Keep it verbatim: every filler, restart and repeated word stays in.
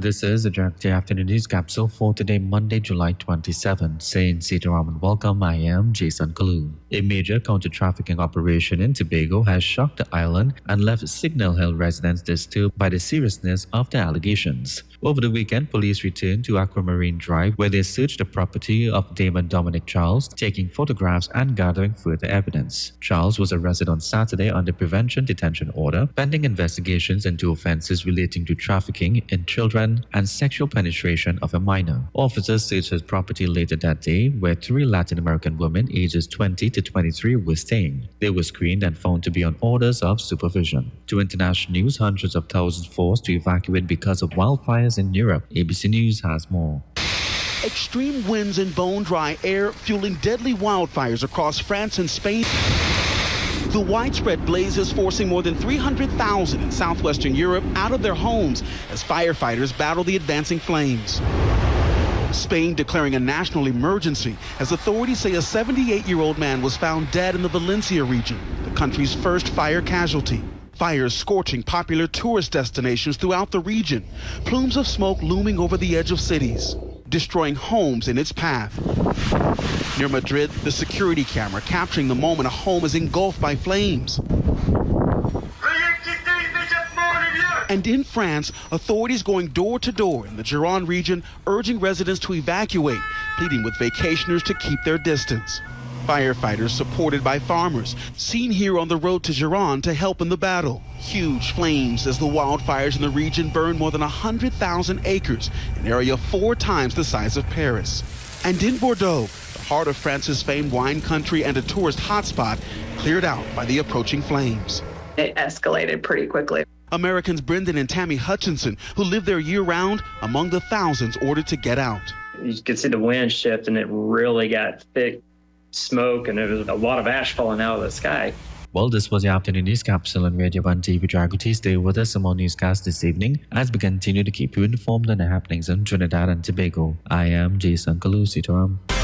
This is the Direct Afternoon News Capsule for today, Monday, July twenty-seventh. Saying Sitaram and welcome, I am Jason Kalu. A major counter-trafficking operation in Tobago has shocked the island and left Signal Hill residents disturbed by the seriousness of the allegations. Over the weekend, police returned to Aquamarine Drive where they searched the property of Damon Dominic Charles, taking photographs and gathering further evidence. Charles was arrested on Saturday under prevention detention order, pending investigations into offences relating to trafficking in children and sexual penetration of a minor. Officers searched his property later that day, where three Latin American women ages twenty to twenty-three were staying. They were screened and found to be on orders of supervision. To international news, hundreds of thousands forced to evacuate because of wildfires in Europe. A B C News has more. Extreme winds and bone-dry air fueling deadly wildfires across France and Spain. The widespread blazes forcing more than three hundred thousand in southwestern Europe out of their homes as firefighters battle the advancing flames. Spain declaring a national emergency as authorities say a seventy-eight-year-old man was found dead in the Valencia region, the country's first fire casualty. Fires scorching popular tourist destinations throughout the region, plumes of smoke looming over the edge of cities, destroying homes in its path. Near Madrid, the security camera capturing the moment a home is engulfed by flames. And in France, authorities going door to door in the Gironde region, urging residents to evacuate, pleading with vacationers to keep their distance. Firefighters supported by farmers, seen here on the road to Gironde to help in the battle. Huge flames as the wildfires in the region burn more than one hundred thousand acres, an area four times the size of Paris. And in Bordeaux, the heart of France's famed wine country and a tourist hotspot, cleared out by the approaching flames. It escalated pretty quickly. Americans Brendan and Tammy Hutchinson, who live there year-round, among the thousands ordered to get out. You could see the wind shift, and it really got thick smoke, and there was a lot of ash falling out of the sky. Well, this was the Afternoon News Capsule on Radio one T V Draguti. Stay with us on more newscasts this evening as we continue to keep you informed on the happenings in Trinidad and Tobago. I am Jason Kalu. Sitaram.